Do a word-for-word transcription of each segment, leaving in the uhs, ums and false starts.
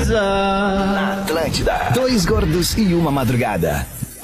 Beleza. Na Atlântida. Dois gordos e uma madrugada.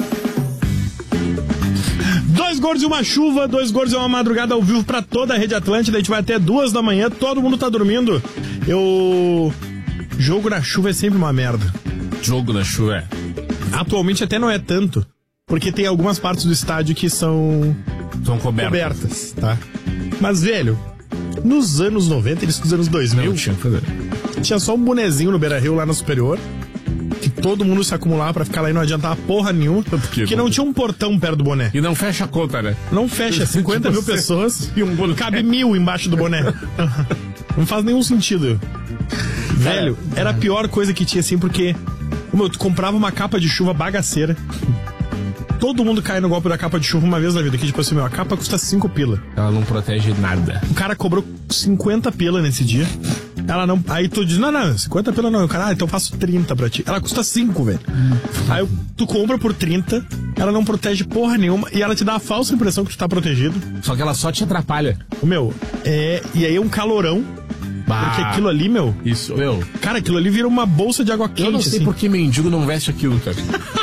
Dois gordos e uma chuva, dois gordos e uma madrugada ao vivo pra toda a Rede Atlântida. A gente vai até duas da manhã, todo mundo tá dormindo. Eu... Jogo na chuva é sempre uma merda. Jogo na chuva é. Atualmente até não é tanto, porque tem algumas partes do estádio que são... São cobertas. cobertas, tá? Mas, velho, nos anos noventa, eles nos anos dois mil, Não tinha que fazer. tinha só um bonezinho no Beira-Rio lá na Superior, que todo mundo se acumulava pra ficar lá e não adiantava porra nenhuma, Porque, porque não tinha um portão perto do boné. E não fecha a conta, né? Não fecha, cinquenta mil pessoas e um boné. Cabe mil embaixo do boné. Não faz nenhum sentido. Velho, era a pior coisa que tinha assim, porque meu, tu comprava uma capa de chuva bagaceira. Todo mundo cai no golpe da capa de chuva uma vez na vida. Que tipo assim, meu, a capa custa cinco pila. Ela não protege nada. O cara cobrou cinquenta pila nesse dia. Ela não. Aí tu diz, não, não, cinquenta pila não. O cara, ah, então eu faço trinta pra ti. Ela custa cinco, velho. Aí tu compra por trinta, ela não protege porra nenhuma e ela te dá a falsa impressão que tu tá protegido. Só que ela só te atrapalha. O meu, é. E aí é um calorão. Bah. Porque aquilo ali, meu. Isso, meu. Cara, aquilo ali vira uma bolsa de água quente. Eu não sei assim. por que mendigo não veste aquilo, cara.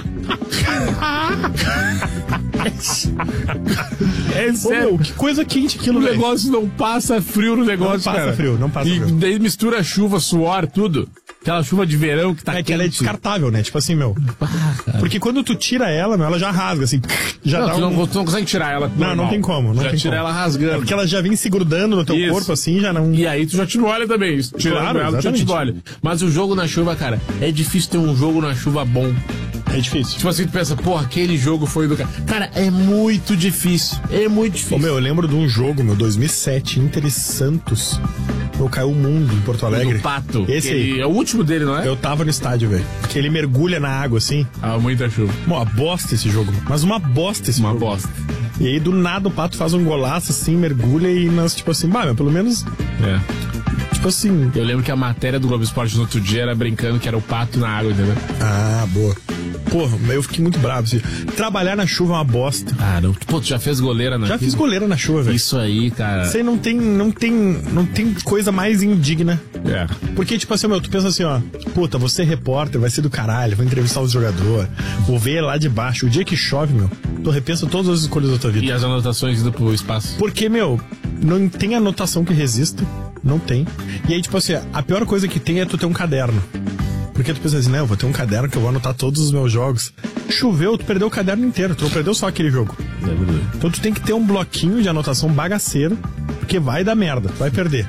É Ô, sério. meu, que coisa quente aquilo, O velho. negócio não passa frio no negócio, Não passa cara. frio, não passa e frio. daí mistura chuva, suor, tudo. Aquela chuva de verão que tá É quente. que ela é descartável, né? Tipo assim, meu. Ah, Porque quando tu tira ela, meu, ela já rasga, assim. Já não, dá tu, um... não, tu não consegue tirar ela. Não, normal. não tem como. Não já tem tira como. ela rasgando. É porque ela já vem se grudando no teu Isso. corpo, assim, já não... E aí tu já te molha também. Tirando Claro, ela, tu já te exatamente. molha. Mas o jogo na chuva, cara, é difícil ter um jogo na chuva bom. É difícil. Tipo assim, tu pensa, porra, aquele jogo foi do cara. Cara, é muito difícil. É muito difícil. Ô, meu, eu lembro de um jogo, meu, dois mil e sete, Inter e Santos. Eu caiu o mundo em Porto Alegre. Do Pato. Esse que aí. ele- É o último dele, não é? Eu tava no estádio, velho. Que ele mergulha na água, assim. Ah, muita chuva. Uma bosta esse jogo. Mas uma bosta esse Uma jogo. bosta. E aí, do nada, o Pato faz um golaço, assim, mergulha e nós, tipo assim, bah, meu, pelo menos, É. tipo assim... Eu lembro que a matéria do Globo Esporte no outro dia era brincando que era o pato na água, entendeu? Ah, boa. Porra, eu fiquei muito bravo. Assim. Trabalhar na chuva é uma bosta. Ah, não. Pô, tu já fez goleira na Já fiz goleira na chuva, velho. Isso aí, cara. Você não tem, não tem, não tem coisa mais indigna. É. Porque, tipo assim, meu, tu pensa assim, ó, puta, você é repórter, vai ser do caralho, vou entrevistar os jogadores, vou ver lá de baixo. O dia que chove, meu, tu repensa todas as escolhas da tua vida. E as anotações indo pro espaço. Porque, meu, não tem anotação que resista, não tem. E aí, tipo assim, a pior coisa que tem é tu ter um caderno. Porque tu pensa assim, né, eu vou ter um caderno que eu vou anotar todos os meus jogos. Choveu, tu perdeu o caderno inteiro, tu não perdeu só aquele jogo. É verdade. Então tu tem que ter um bloquinho de anotação bagaceiro, porque vai dar merda, vai perder.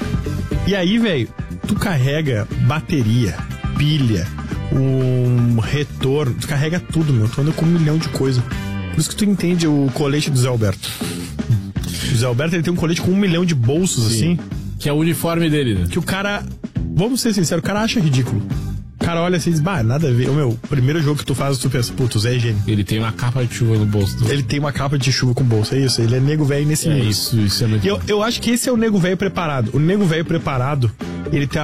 E aí, velho, tu carrega bateria, pilha, um retorno, tu carrega tudo, meu. Tu anda com um milhão de coisas. Por isso que tu entende o colete do Zé Alberto. O Zé Alberto, ele tem um colete com um milhão de bolsos, assim, Que é o uniforme dele, né? que o cara, vamos ser sinceros, o cara acha ridículo. O cara olha assim e diz, bah, nada a ver. O meu, primeiro jogo que tu faz, tu pensa, puto, o Zé é gênio. Ele tem uma capa de chuva no bolso do... Ele tem uma capa de chuva com bolsa, é isso. Ele é nego velho nesse É nível. isso, isso é muito E eu, bom. eu acho que esse é o nego velho preparado. O nego velho preparado, ele tem